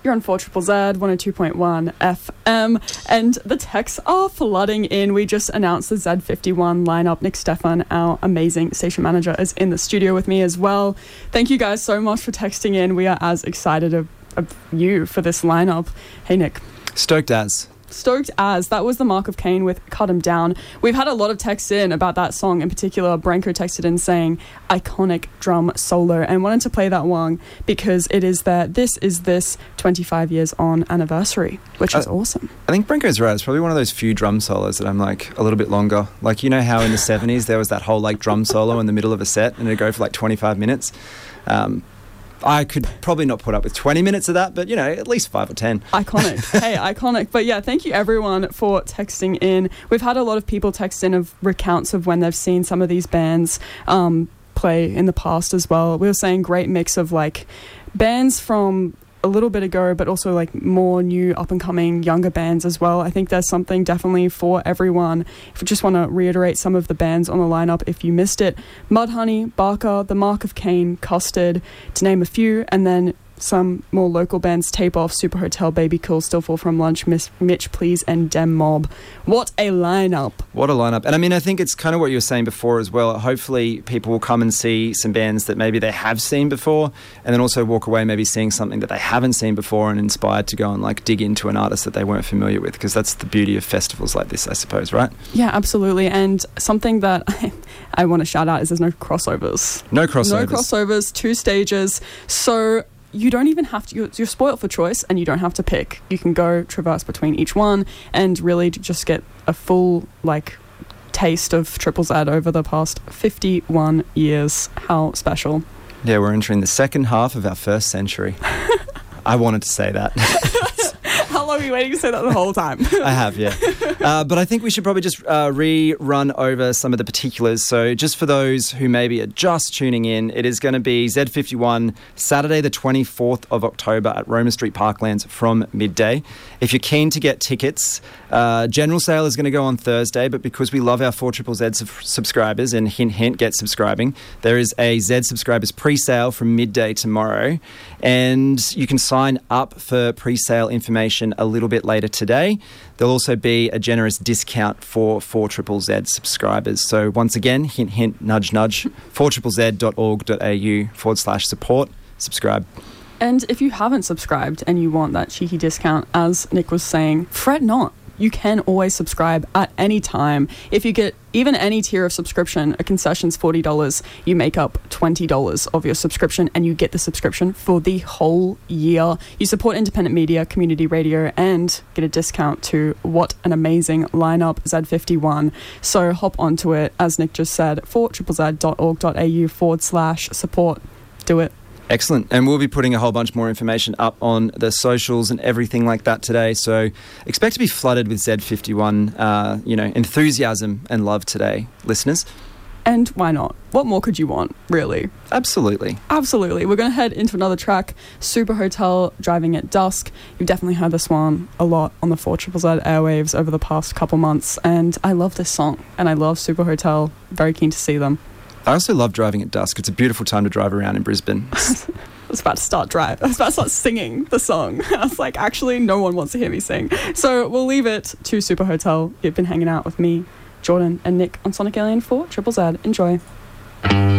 You're on 4ZZZ, 102.1 FM, and the texts are flooding in. We just announced the Z51 lineup. Nick Stefan, our amazing station manager, is in the studio with me as well. Thank you guys so much for texting in. We are as excited of you for this lineup. Hey, Nick. Stoked as. That was the Mark of Cain with Cut 'Em Down. We've had a lot of texts in about that song in particular. Branko texted in saying iconic drum solo, and wanted to play that one because it is their This Is This 25 years on anniversary, which is awesome. I think Branko's right. It's probably one of those few drum solos that I'm like a little bit longer. Like, you know how in the 70s there was that whole like drum solo in the middle of a set and it'd go for like 25 minutes? I could probably not put up with 20 minutes of that, but, you know, at least 5 or 10. Iconic. Hey, iconic. But yeah, thank you everyone for texting in. We've had a lot of people text in of recounts of when they've seen some of these bands play in the past as well. We were saying great mix of like bands from a little bit ago, but also like more new up-and-coming younger bands as well. I think there's something definitely for everyone. If you just want to reiterate some of the bands on the lineup if you missed it: Mudhoney, Barker, The Mark of Cain, Custard, to name a few, and then some more local bands: Tape Off, Super Hotel, Baby Cool, Still Fall From Lunch, Mitch Please, and Dem Mob. What a lineup. What a lineup. And I mean, I think it's kind of what you were saying before as well. Hopefully people will come and see some bands that maybe they have seen before, and then also walk away maybe seeing something that they haven't seen before and inspired to go and like dig into an artist that they weren't familiar with, because that's the beauty of festivals like this, I suppose, right? Yeah, absolutely. And something that I want to shout out is there's no crossovers. No crossovers. No crossovers, 2 stages. So you don't even have to, you're spoiled for choice, and you don't have to pick. You can go traverse between each one and really just get a full like taste of Triple Z over the past 51 years. How special. Yeah, we're entering the second half of our first century. I wanted to say that. How long are you waiting to say that the whole time? I have, yeah. But I think we should probably just rerun over some of the particulars. So just for those who maybe are just tuning in, it is going to be Z51 Saturday the 24th of October at Roma Street Parklands from midday. If you're keen to get tickets, general sale is going to go on Thursday, but because we love our 4ZZZ subscribers, and hint, hint, get subscribing, there is a Z subscribers pre-sale from midday tomorrow, and you can sign up for pre-sale information a little bit later today. There'll also be a generous discount for 4ZZZ subscribers. So once again, hint, hint, nudge, nudge, 4ZZZ.org.au/support. Subscribe. And if you haven't subscribed and you want that cheeky discount, as Nick was saying, fret not. You can always subscribe at any time. If you get even any tier of subscription, a concession's $40, you make up $20 of your subscription, and you get the subscription for the whole year. You support independent media, community radio, and get a discount to what an amazing lineup, Z51. So hop onto it, as Nick just said, 4ZZZ.org.au/support. Do it. Excellent. And we'll be putting a whole bunch more information up on the socials and everything like that today. So expect to be flooded with Z51, enthusiasm and love today, listeners. And why not? What more could you want, really? Absolutely. Absolutely. We're going to head into another track, Super Hotel, Driving at Dusk. You've definitely heard this one a lot on the 4ZZZ airwaves over the past couple months. And I love this song. And I love Super Hotel. Very keen to see them. I also love Driving at Dusk. It's a beautiful time to drive around in Brisbane. I was about to start singing the song. I was like, actually, no one wants to hear me sing. So we'll leave it to Super Hotel. You've been hanging out with me, Jordan, and Nick on Sonic Alien 4ZZZ. Enjoy.